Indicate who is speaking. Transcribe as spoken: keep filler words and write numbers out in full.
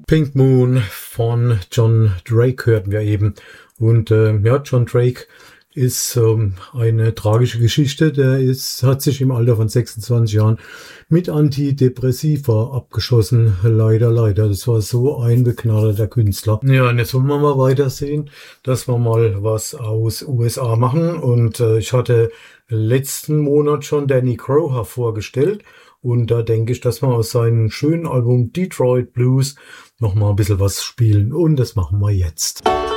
Speaker 1: Pink Moon von John Drake hörten wir eben. Und äh, ja, John Drake ist ähm, eine tragische Geschichte. Der ist, hat sich im Alter von sechsundzwanzig Jahren mit Antidepressiva abgeschossen. Leider, leider. Das war so ein begnadeter Künstler. Ja, und jetzt wollen wir mal weitersehen, dass wir mal was aus U S A machen. Und äh, ich hatte letzten Monat schon Danny Crowe vorgestellt. Und da denke ich, dass wir aus seinem schönen Album Detroit Blues noch mal ein bisschen was spielen. Und das machen wir jetzt.